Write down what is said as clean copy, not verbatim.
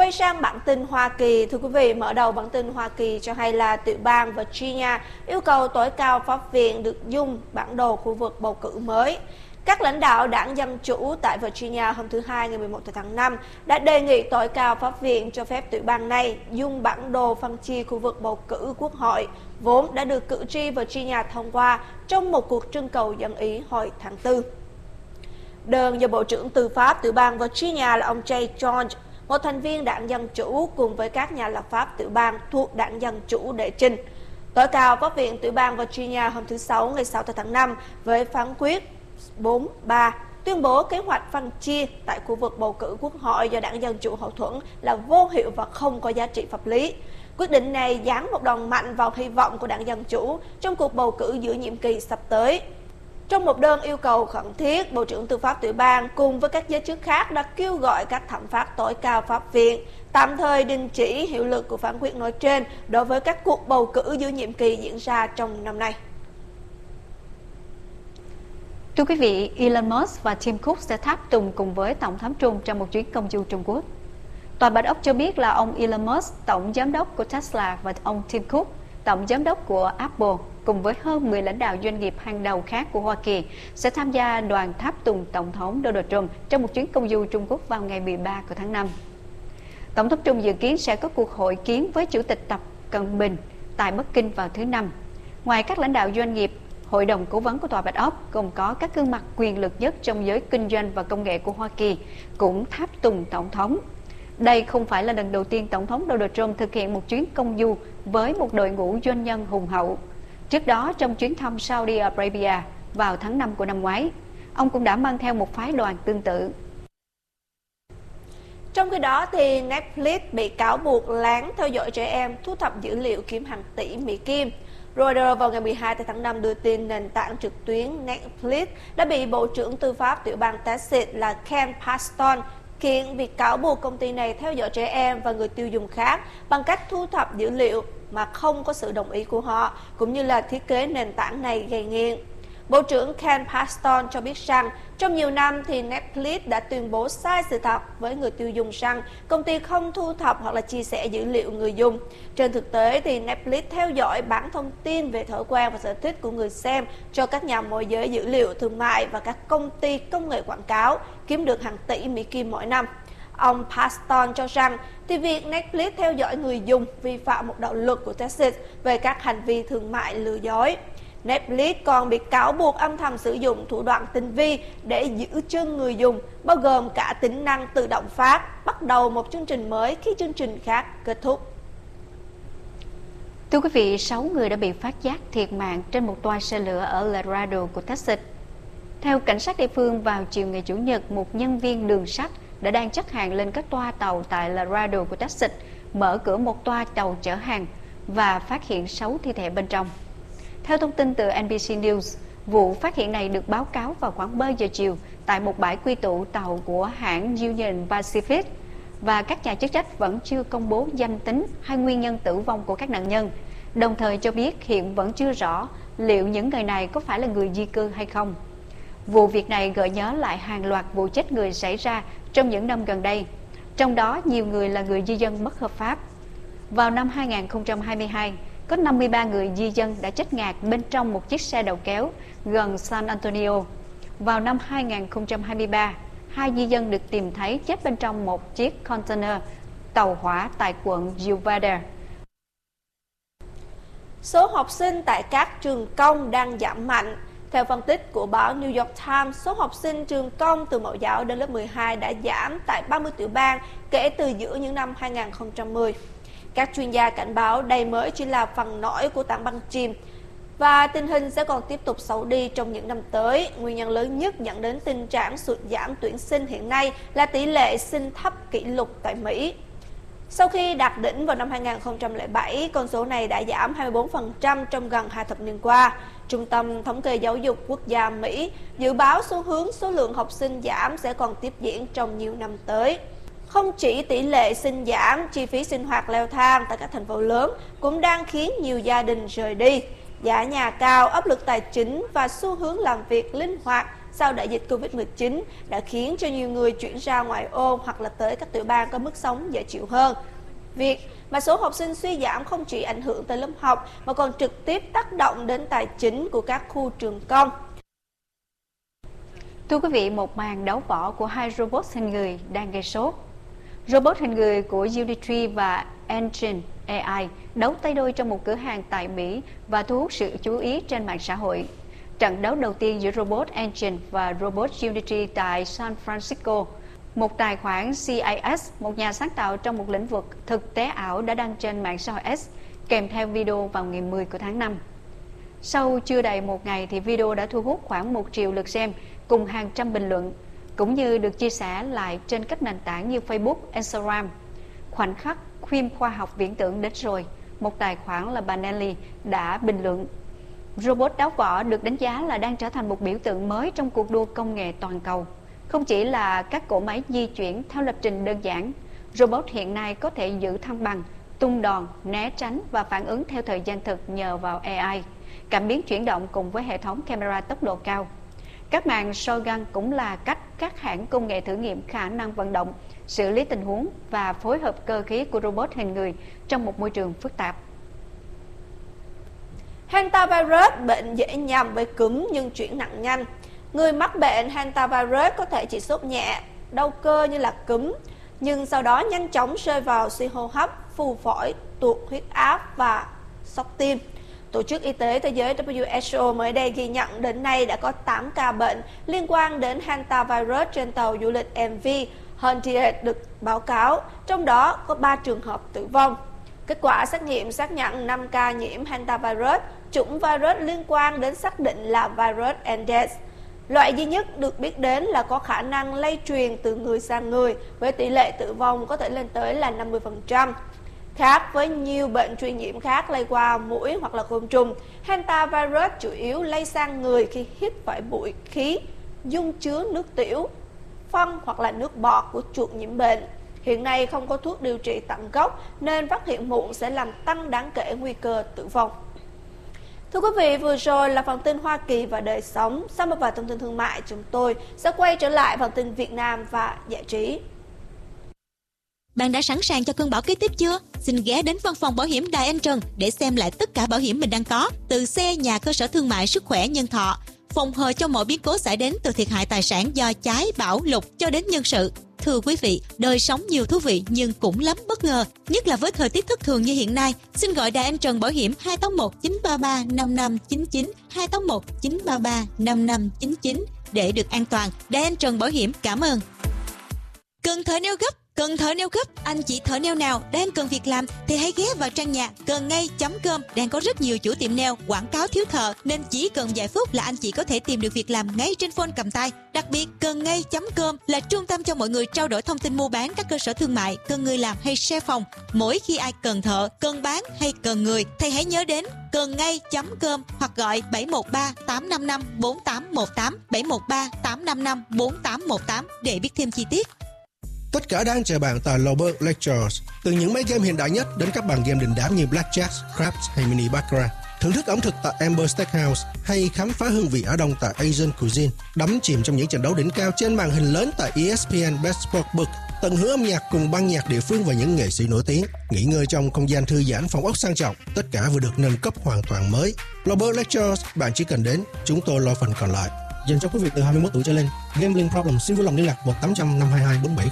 Quay sang bản tin Hoa Kỳ, thưa quý vị, mở đầu bản tin Hoa Kỳ cho hay là tiểu bang Virginia yêu cầu tối cao pháp viện được dung bản đồ khu vực bầu cử mới. Các lãnh đạo đảng Dân Chủ tại Virginia hôm thứ Hai ngày 11 tháng 5 đã đề nghị tối cao pháp viện cho phép tiểu bang này dung bản đồ phân chia khu vực bầu cử quốc hội, vốn đã được cử tri Virginia thông qua trong một cuộc trưng cầu dân ý hồi tháng 4. Đơn do Bộ trưởng Tư pháp tiểu bang Virginia là ông Jay Jones, một thành viên đảng Dân Chủ cùng với các nhà lập pháp tiểu bang thuộc đảng Dân Chủ đệ trình. Tối cao pháp viện tiểu bang Virginia hôm thứ Sáu ngày 6 tháng 5 với phán quyết 4-3 tuyên bố kế hoạch phân chia tại khu vực bầu cử quốc hội do đảng Dân Chủ hậu thuẫn là vô hiệu và không có giá trị pháp lý. Quyết định này giáng một đòn mạnh vào hy vọng của đảng Dân Chủ trong cuộc bầu cử giữa nhiệm kỳ sắp tới. Trong một đơn yêu cầu khẩn thiết, Bộ trưởng Tư pháp tiểu bang cùng với các giới chức khác đã kêu gọi các thẩm phán tối cao pháp viện tạm thời đình chỉ hiệu lực của phán quyết nói trên đối với các cuộc bầu cử giữa nhiệm kỳ diễn ra trong năm nay. Thưa quý vị, Elon Musk và Tim Cook sẽ tháp tùng cùng với Tổng thống Trump trong một chuyến công du Trung Quốc. Tòa Bạch Ốc cho biết là ông Elon Musk, tổng giám đốc của Tesla, và ông Tim Cook, tổng giám đốc của Apple, cùng với hơn 10 lãnh đạo doanh nghiệp hàng đầu khác của Hoa Kỳ sẽ tham gia đoàn tháp tùng Tổng thống Donald Trump trong một chuyến công du Trung Quốc vào ngày 13 của tháng 5. Tổng thống Trump dự kiến sẽ có cuộc hội kiến với Chủ tịch Tập Cận Bình tại Bắc Kinh vào thứ Năm. Ngoài các lãnh đạo doanh nghiệp, Hội đồng Cố vấn của Tòa Bạch Ốc gồm có các gương mặt quyền lực nhất trong giới kinh doanh và công nghệ của Hoa Kỳ cũng tháp tùng Tổng thống. Đây không phải là lần đầu tiên Tổng thống Donald Trump thực hiện một chuyến công du với một đội ngũ doanh nhân hùng hậu. Trước đó, trong chuyến thăm Saudi Arabia vào tháng 5 của năm ngoái, ông cũng đã mang theo một phái đoàn tương tự. Trong khi đó, thì Netflix bị cáo buộc lén theo dõi trẻ em, thu thập dữ liệu kiếm hàng tỷ Mỹ Kim. Reuters vào ngày 12 tháng 5 đưa tin nền tảng trực tuyến Netflix đã bị Bộ trưởng Tư pháp tiểu bang Texas là Ken Paxton kiện việc cáo buộc công ty này theo dõi trẻ em và người tiêu dùng khác bằng cách thu thập dữ liệu mà không có sự đồng ý của họ, cũng như là thiết kế nền tảng này gây nghiện. Bộ trưởng Ken Paxton cho biết rằng trong nhiều năm thì Netflix đã tuyên bố sai sự thật với người tiêu dùng rằng công ty không thu thập hoặc là chia sẻ dữ liệu người dùng. Trên thực tế thì Netflix theo dõi bản thông tin về thói quen và sở thích của người xem cho các nhà môi giới dữ liệu thương mại và các công ty công nghệ quảng cáo, kiếm được hàng tỷ Mỹ Kim mỗi năm. Ông Paxton cho rằng thì việc Netflix theo dõi người dùng vi phạm một đạo luật của Texas về các hành vi thương mại lừa dối. Netflix còn bị cáo buộc âm thầm sử dụng thủ đoạn tinh vi để giữ chân người dùng, bao gồm cả tính năng tự động phát, bắt đầu một chương trình mới khi chương trình khác kết thúc. Thưa quý vị, 6 người đã bị phát giác thiệt mạng trên một toa xe lửa ở Laredo của Texas. Theo cảnh sát địa phương, vào chiều ngày Chủ nhật, một nhân viên đường sắt đã đang chất hàng lên các toa tàu tại Laredo của Texas, mở cửa một toa tàu chở hàng và phát hiện 6 thi thể bên trong. Theo thông tin từ NBC News, vụ phát hiện này được báo cáo vào khoảng 3 giờ chiều tại một bãi quy tụ tàu của hãng Union Pacific, và các nhà chức trách vẫn chưa công bố danh tính hay nguyên nhân tử vong của các nạn nhân, đồng thời cho biết hiện vẫn chưa rõ liệu những người này có phải là người di cư hay không. Vụ việc này gợi nhớ lại hàng loạt vụ chết người xảy ra trong những năm gần đây, trong đó nhiều người là người di dân bất hợp pháp. Vào năm 2022, có 53 người di dân đã chết ngạt bên trong một chiếc xe đầu kéo gần San Antonio. Vào năm 2023, 2 di dân được tìm thấy chết bên trong một chiếc container tàu hỏa tại quận Uvalde. Số học sinh tại các trường công đang giảm mạnh. Theo phân tích của báo New York Times, số học sinh trường công từ mẫu giáo đến lớp 12 đã giảm tại 30 tiểu bang kể từ giữa những năm 2010. Các chuyên gia cảnh báo đây mới chỉ là phần nổi của tảng băng chìm và tình hình sẽ còn tiếp tục xấu đi trong những năm tới. Nguyên nhân lớn nhất dẫn đến tình trạng sụt giảm tuyển sinh hiện nay là tỷ lệ sinh thấp kỷ lục tại Mỹ. Sau khi đạt đỉnh vào năm 2007, con số này đã giảm 24% trong gần 2 thập niên qua. Trung tâm Thống kê Giáo dục Quốc gia Mỹ dự báo xu hướng số lượng học sinh giảm sẽ còn tiếp diễn trong nhiều năm tới. Không chỉ tỷ lệ sinh giảm, chi phí sinh hoạt leo thang tại các thành phố lớn cũng đang khiến nhiều gia đình rời đi. Giá nhà cao, áp lực tài chính và xu hướng làm việc linh hoạt sau đại dịch Covid-19 đã khiến cho nhiều người chuyển ra ngoại ô hoặc là tới các tiểu bang có mức sống dễ chịu hơn. Việc mà số học sinh suy giảm không chỉ ảnh hưởng tới lớp học mà còn trực tiếp tác động đến tài chính của các khu trường công. Thưa quý vị, một màn đấu võ của hai robot hình người đang gây sốt. Robot hình người của Unity và Engine AI đấu tay đôi trong một cửa hàng tại Mỹ và thu hút sự chú ý trên mạng xã hội. Trận đấu đầu tiên giữa robot Engine và robot Unity tại San Francisco. Một tài khoản CIS, một nhà sáng tạo trong một lĩnh vực thực tế ảo, đã đăng trên mạng xã hội X kèm theo video vào ngày 10 của tháng 5. Sau chưa đầy một ngày thì video đã thu hút khoảng 1 triệu lượt xem cùng hàng trăm bình luận, cũng như được chia sẻ lại trên các nền tảng như Facebook, Instagram. Khoảnh khắc phim khoa học viễn tưởng đến rồi, một tài khoản là bà Nelly đã bình luận: robot đấu võ được đánh giá là đang trở thành một biểu tượng mới trong cuộc đua công nghệ toàn cầu. Không chỉ là các cỗ máy di chuyển theo lập trình đơn giản, robot hiện nay có thể giữ thăng bằng, tung đòn, né tránh và phản ứng theo thời gian thực nhờ vào AI, cảm biến chuyển động cùng với hệ thống camera tốc độ cao. Các màn shotgun cũng là cách các hãng công nghệ thử nghiệm khả năng vận động, xử lý tình huống và phối hợp cơ khí của robot hình người trong một môi trường phức tạp. Hantavirus, bệnh dễ nhầm với cúm nhưng chuyển nặng nhanh. Người mắc bệnh Hantavirus có thể chỉ sốt nhẹ, đau cơ như là cúm, nhưng sau đó nhanh chóng rơi vào suy hô hấp, phù phổi, tụt huyết áp và sốc tim. Tổ chức Y tế Thế giới WHO mới đây ghi nhận đến nay đã có 8 ca bệnh liên quan đến Hantavirus trên tàu du lịch MV Hontier được báo cáo, trong đó có 3 trường hợp tử vong. Kết quả xét nghiệm xác nhận 5 ca nhiễm Hantavirus, chủng virus liên quan đến xác định là virus Andes. Loại duy nhất được biết đến là có khả năng lây truyền từ người sang người, với tỷ lệ tử vong có thể lên tới là 50%. Khác với nhiều bệnh truyền nhiễm khác lây qua muỗi hoặc là côn trùng, Hantavirus chủ yếu lây sang người khi hít phải bụi khí, dung chứa nước tiểu, phân hoặc là nước bọt của chuột nhiễm bệnh. Hiện nay không có thuốc điều trị tận gốc nên phát hiện muộn sẽ làm tăng đáng kể nguy cơ tử vong. Thưa quý vị, vừa rồi là phần tin Hoa Kỳ và đời sống. Sau một vài thông tin thương mại, chúng tôi sẽ quay trở lại phần tin Việt Nam và giải trí. Bạn đã sẵn sàng cho cơn bão kế tiếp chưa? Xin ghé đến văn phòng bảo hiểm Đài Anh Trần để xem lại tất cả bảo hiểm mình đang có, từ xe, nhà, cơ sở thương mại, sức khỏe, nhân thọ, phòng hờ cho mọi biến cố xảy đến từ thiệt hại tài sản do cháy, bão, lụt cho đến nhân sự. Thưa quý vị, đời sống nhiều thú vị nhưng cũng lắm bất ngờ, nhất là với thời tiết thất thường như hiện nay. Xin gọi Đài Anh Trần Bảo hiểm 281 933 5599, 281 933 5599 để được an toàn. Đài Anh Trần Bảo hiểm cảm ơn. Cần thợ neo gấp. Cần thợ neo gấp, anh chị thợ neo nào đang cần việc làm thì hãy ghé vào trang nhà cầngngay.com. Đang có rất nhiều chủ tiệm neo quảng cáo thiếu thợ, nên chỉ cần vài phút là anh chị có thể tìm được việc làm ngay trên phone cầm tay. Đặc biệt, cầngngay.com là trung tâm cho mọi người trao đổi thông tin mua bán các cơ sở thương mại, cần người làm hay share phòng. Mỗi khi ai cần thợ, cần bán hay cần người thì hãy nhớ đến cầngngay.com hoặc gọi 713 855 4818, 713 855 4818 để biết thêm chi tiết. Tất cả đang chờ bạn tại Lobber Lectures. Từ những máy game hiện đại nhất đến các bàn game đình đám như Blackjack, Craps hay Mini Baccarat. Thưởng thức ẩm thực tại Amber Steakhouse hay khám phá hương vị Á Đông tại Asian Cuisine. Đắm chìm trong những trận đấu đỉnh cao trên màn hình lớn tại ESPN Best Sportsbook. Tận hưởng âm nhạc cùng ban nhạc địa phương và những nghệ sĩ nổi tiếng. Nghỉ ngơi trong không gian thư giãn, phòng ốc sang trọng. Tất cả vừa được nâng cấp hoàn toàn mới. Lobber Lectures, bạn chỉ cần đến, chúng tôi lo phần còn lại. Dành cho quý vị từ 21 tuổi trở lên. Gambling problem xin vui lòng liên lạc 1-800-522-4700.